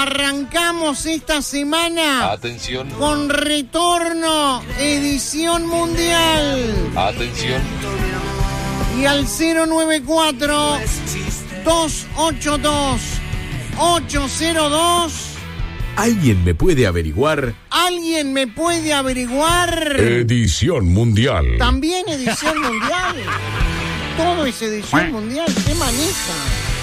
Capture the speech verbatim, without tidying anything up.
arrancamos esta semana. Atención. Con retorno, edición mundial. Atención. Y al cero nueve cuatro, dos ocho dos, ocho cero dos. ¿Alguien me puede averiguar? ¿Alguien me puede averiguar? Edición mundial. También edición mundial. Todo es edición mundial. ¡Qué manija!